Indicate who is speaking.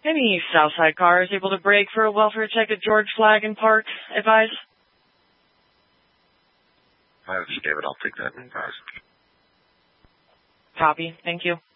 Speaker 1: Any Southside car is able to brake for a welfare check at George Flag and Park. Advise.
Speaker 2: This is David. I'll take that and advise.
Speaker 1: Copy. Thank you.